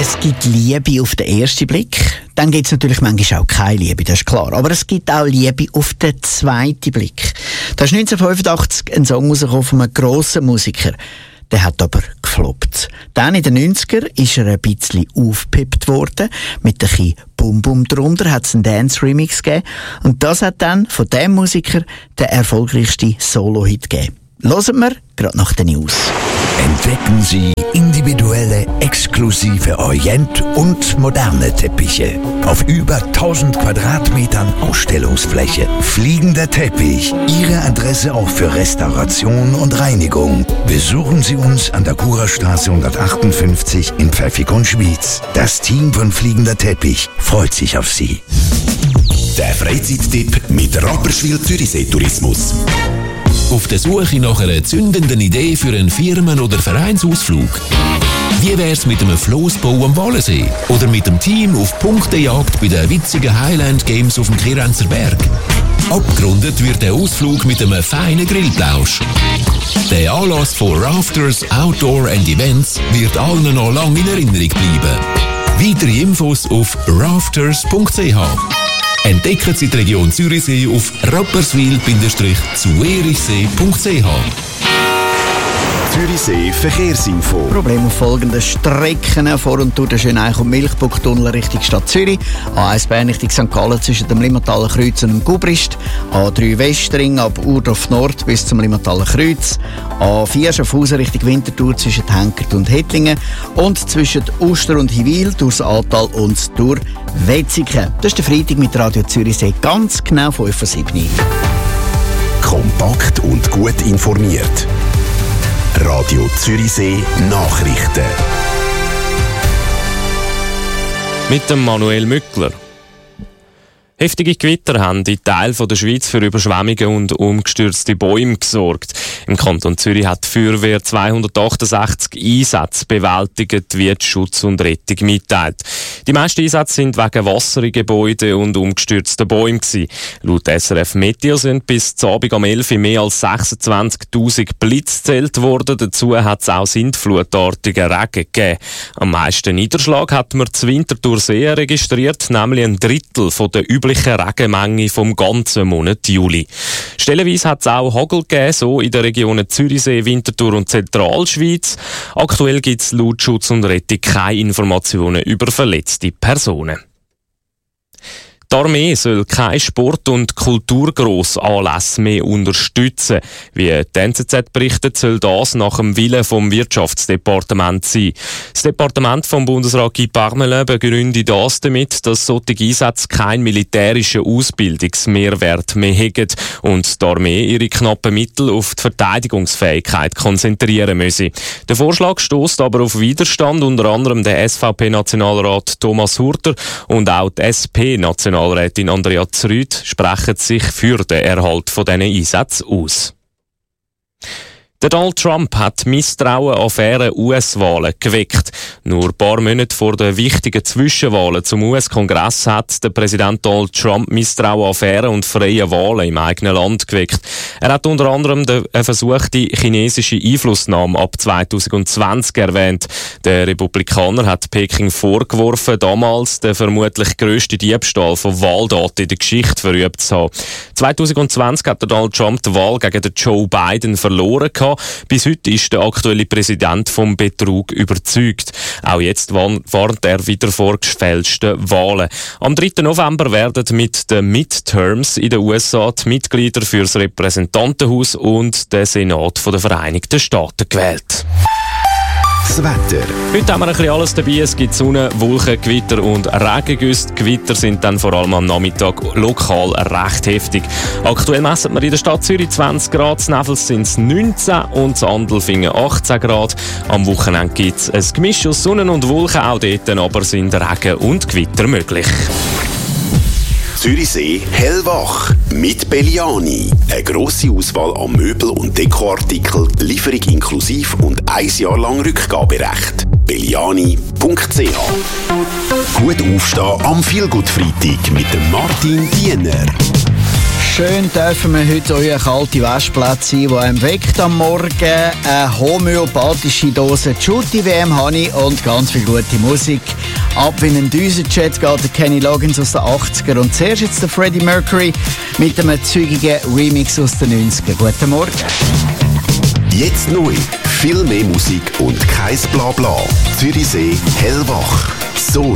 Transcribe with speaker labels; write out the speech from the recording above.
Speaker 1: Es gibt Liebe auf den ersten Blick. Dann gibt es natürlich manchmal auch keine Liebe, das ist klar. Aber es gibt auch Liebe auf den zweiten Blick. Da ist 1985 ein Song rausgekommen von einem grossen Musiker. Der hat aber gefloppt. Dann in den 90er ist er ein bisschen aufgepeppt worden. Mit ein bisschen Bum-Bum drunter hat es einen Dance-Remix gegeben. Und das hat dann von diesem Musiker den erfolgreichsten Solo-Hit gegeben. Hören wir gerade nach den News.
Speaker 2: Entdecken Sie individuelle, exklusive Orient- und moderne Teppiche. Auf über 1000 Quadratmetern Ausstellungsfläche. Fliegender Teppich. Ihre Adresse auch für Restauration und Reinigung. Besuchen Sie uns an der Kurerstraße 158 in Pfäffikon-Schwyz. Das Team von Fliegender Teppich freut sich auf Sie.
Speaker 3: Der Freizeittipp mit Rapperswil-Zürichsee-Tourismus. Auf der Suche nach einer zündenden Idee für einen Firmen- oder Vereinsausflug? Wie wär's mit einem Flossbau am Wallensee? Oder mit dem Team auf Punktejagd bei den witzigen Highland Games auf dem Kirenzer Berg? Abgerundet wird der Ausflug mit einem feinen Grillplausch. Der Anlass von Rafters, Outdoor and Events wird allen noch lange in Erinnerung bleiben. Weitere Infos auf rafters.ch. Entdecken Sie die Region Zürichsee auf rapperswil-zürichsee.ch.
Speaker 4: Zürichsee Verkehrsinfo.
Speaker 1: Problem auf folgenden Strecken vor und durch den Schöneich- und Milchburgtunnel Richtung Stadt Zürich. A1 Bern Richtung St. Gallen zwischen dem Limmataler Kreuz und dem Gubrist. A3 Westring ab Urdorf Nord bis zum Limmataler Kreuz. A4 Schaffhausen Richtung Winterthur zwischen Henkert und Hettlingen. Und zwischen Uster und Hiwil durchs Aaltal und durch Wetzikon. Das ist der Freitag mit Radio Zürichsee, ganz genau 5:07.
Speaker 4: Kompakt und gut informiert. Radio Zürichsee Nachrichten.
Speaker 5: Mit dem Manuel Mückler. Heftige Gewitter haben in Teilen der Schweiz für Überschwemmungen und umgestürzte Bäume gesorgt. Im Kanton Zürich hat die Feuerwehr 268 Einsätze bewältigt, wie die Schutz und Rettung mitteilt. Die meisten Einsätze sind wegen Wasser in Gebäuden und umgestürzten Bäumen gewesen. Laut SRF Meteo sind bis zum Abend um 11 Uhr mehr als 26'000 Blitze gezählt worden. Dazu hat es auch sintflutartigen Regen gegeben. Am meisten Niederschlag hat man zu Winterthursee registriert, nämlich ein Drittel von der üblichen Regenmenge vom ganzen Monat Juli. Stellenweise hat es auch Hagel gegeben, so in den Regionen Zürichsee, Winterthur und Zentralschweiz. Aktuell gibt es laut Schutz und Rettung keine Informationen über verletzte Personen. Die Armee soll keine Sport- und Kulturgrossanlässe mehr unterstützen. Wie die NZZ berichtet, soll das nach dem Willen vom Wirtschaftsdepartement sein. Das Departement vom Bundesrat Guy Parmelin begründet das damit, dass solche Einsätze keinen militärischen Ausbildungsmehrwert mehr haben und die Armee ihre knappen Mittel auf die Verteidigungsfähigkeit konzentrieren müsse. Der Vorschlag stößt aber auf Widerstand, unter anderem der SVP-Nationalrat Thomas Hurter und auch die SP-Nationalrätin Andrea Zrüd sprechen sich für den Erhalt von diesen Einsätzen aus. Der Donald Trump hat Misstrauen an faire US-Wahlen geweckt. Nur ein paar Monate vor den wichtigen Zwischenwahlen zum US-Kongress hat der Präsident Donald Trump Misstrauen an fairen und freien Wahlen im eigenen Land geweckt. Er hat unter anderem eine versuchte chinesische Einflussnahme ab 2020 erwähnt. Der Republikaner hat Peking vorgeworfen, damals den vermutlich grössten Diebstahl von Wahldaten in der Geschichte verübt zu haben. 2020 hat Donald Trump die Wahl gegen den Joe Biden verloren gehabt. Bis heute ist der aktuelle Präsident vom Betrug überzeugt. Auch jetzt warnt er wieder vor gefälschten Wahlen. Am 3. November werden mit den Midterms in den USA die Mitglieder für das Repräsentantenhaus und den Senat der Vereinigten Staaten gewählt.
Speaker 4: Das Wetter.
Speaker 5: Heute haben wir ein bisschen alles dabei. Es gibt Sonne, Wolken, Gewitter und Regengüsse. Die Gewitter sind dann vor allem am Nachmittag lokal recht heftig. Aktuell messen wir in der Stadt Zürich 20 Grad, in Neffels sind es 19 und in Andelfingen 18 Grad. Am Wochenende gibt es ein Gemisch aus Sonne und Wolken, auch dort aber sind Regen und Gewitter möglich.
Speaker 4: Zürichsee hellwach mit Belliani. Eine grosse Auswahl an Möbel- und Dekoartikeln, Lieferung inklusiv und 1 Jahr lang Rückgaberecht. Belliani.ch. Gut aufstehen am Feelgood-Freitag mit dem Martin Diener.
Speaker 1: schön dürfen wir heute euer kalte Waschplatz sein, der einem weckt am Morgen. Eine homöopathische Dose Jutti WM Honey und ganz viel gute Musik. Ab in den Düsenjet geht der Kenny Loggins aus den 80er und zuerst jetzt der Freddie Mercury mit einem zügigen Remix aus den 90er. Guten Morgen.
Speaker 4: Jetzt neu. Viel mehr Musik und kein Blabla. Zürichsee hellwach. So